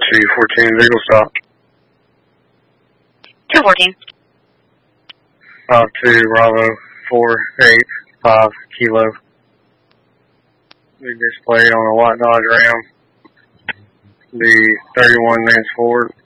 214, legal stop. 214. 52 Bravo 485 Kilo. Big display on a white Dodge Ram. The 31 Lance Ford.